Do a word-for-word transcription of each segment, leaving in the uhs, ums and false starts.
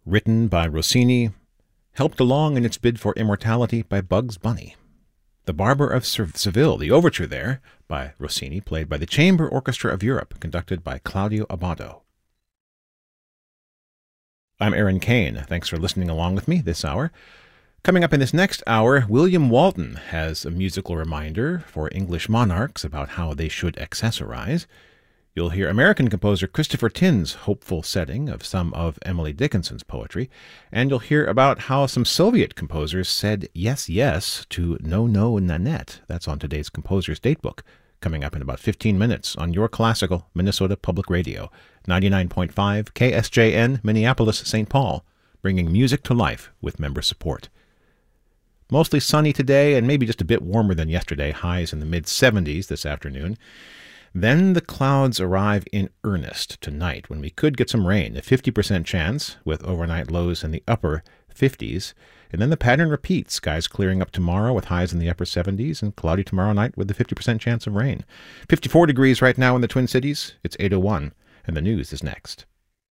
written by Rossini, helped along in its bid for immortality by Bugs Bunny. The Barber of Seville, the overture there, by Rossini, played by the Chamber Orchestra of Europe, conducted by Claudio Abbado. I'm Aaron Kane. Thanks for listening along with me this hour. Coming up in this next hour, William Walton has a musical reminder for English monarchs about how they should accessorize. You'll hear American composer Christopher Tin's hopeful setting of some of Emily Dickinson's poetry, and you'll hear about how some Soviet composers said yes, yes to no, no, Nanette. That's on today's Composer's Datebook, coming up in about fifteen minutes on your classical Minnesota Public Radio, ninety-nine point five K S J N, Minneapolis, Saint Paul, bringing music to life with member support. Mostly sunny today and maybe just a bit warmer than yesterday, highs in the mid seventies this afternoon. Then the clouds arrive in earnest tonight when we could get some rain, a fifty percent chance with overnight lows in the upper fifties. And then the pattern repeats, skies clearing up tomorrow with highs in the upper seventies and cloudy tomorrow night with a fifty percent chance of rain. fifty-four degrees right now in the Twin Cities. It's eight oh one, and the news is next.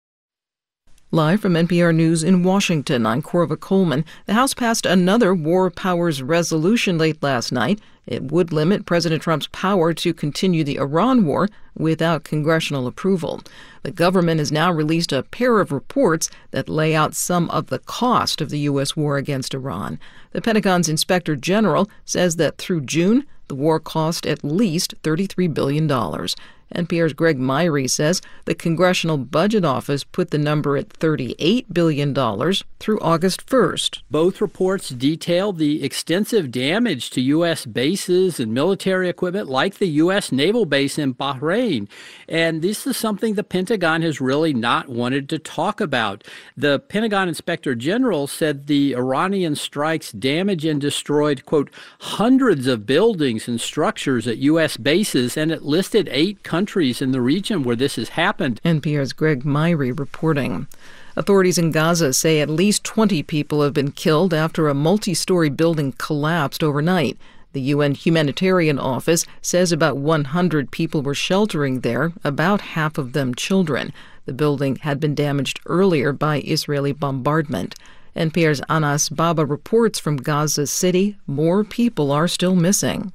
Live from N P R News in Washington, I'm Corva Coleman. The House passed another War Powers resolution late last night. It would limit President Trump's power to continue the Iran war without congressional approval. The government has now released a pair of reports that lay out some of the cost of the U S war against Iran. The Pentagon's Inspector General says that through June, the war cost at least thirty-three billion dollars. N P R's Greg Myrie says the Congressional Budget Office put the number at thirty-eight billion dollars through August first. Both reports detail the extensive damage to U S bases and military equipment like the U S naval base in Bahrain. And this is something the Pentagon has really not wanted to talk about. The Pentagon Inspector General said the Iranian strikes damaged and destroyed, quote, hundreds of buildings and structures at U S bases, and it listed eight countries countries in the region where this has happened. N P R's Greg Myrie reporting. Authorities in Gaza say at least twenty people have been killed after a multi-story building collapsed overnight. The U N Humanitarian Office says about one hundred people were sheltering there, about half of them children. The building had been damaged earlier by Israeli bombardment. N P R's Anas Baba reports from Gaza City more people are still missing.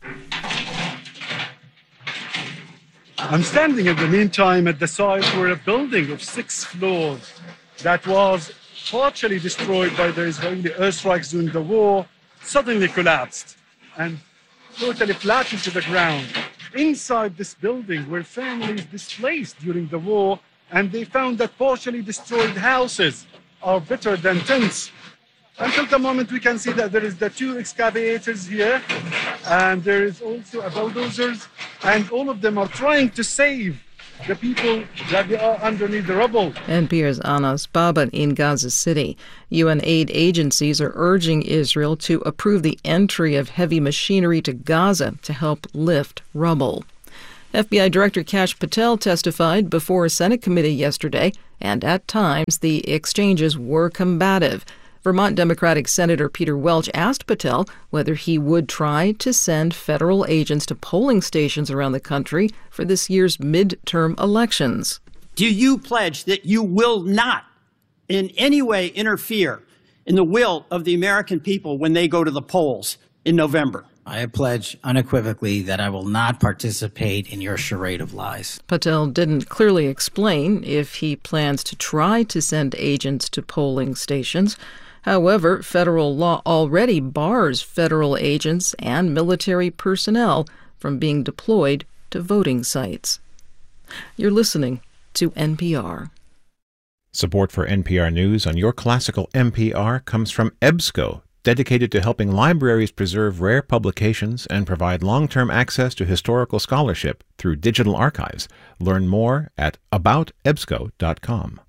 I'm standing in the meantime at the site where a building of six floors that was partially destroyed by the Israeli airstrikes during the war suddenly collapsed and totally flattened to the ground. Inside this building were families displaced during the war, and they found that partially destroyed houses are better than tents. Until the moment we can see that there is the two excavators here, and there is also a bulldozers, and all of them are trying to save the people that are underneath the rubble. N P R's Anas Baba in Gaza City. U N aid agencies are urging Israel to approve the entry of heavy machinery to Gaza to help lift rubble. F B I Director Kash Patel testified before a Senate committee yesterday, and at times the exchanges were combative. Vermont Democratic Senator Peter Welch asked Patel whether he would try to send federal agents to polling stations around the country for this year's midterm elections. Do you pledge that you will not in any way interfere in the will of the American people when they go to the polls in November? I pledge unequivocally that I will not participate in your charade of lies. Patel didn't clearly explain if he plans to try to send agents to polling stations. However, federal law already bars federal agents and military personnel from being deployed to voting sites. You're listening to N P R. Support for N P R News on your classical N P R comes from EBSCO, dedicated to helping libraries preserve rare publications and provide long-term access to historical scholarship through digital archives. Learn more at about ebsco dot com.